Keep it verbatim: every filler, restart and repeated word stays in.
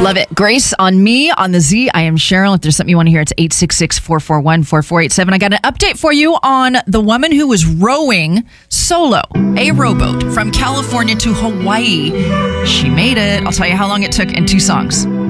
Love it. Grace on me on the Z. I am Cheryl. If there's something you want to hear, it's eight six six, four four one, four four eight seven. I got an update for you on the woman who was rowing solo a rowboat from California to Hawaii. She made it. I'll tell you how long it took in two songs.